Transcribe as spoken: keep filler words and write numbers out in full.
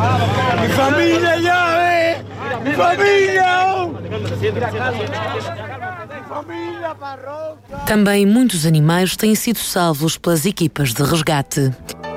Mi famiglia, llave! Mi famiglia! Também muitos animais têm sido salvos pelas equipas de resgate.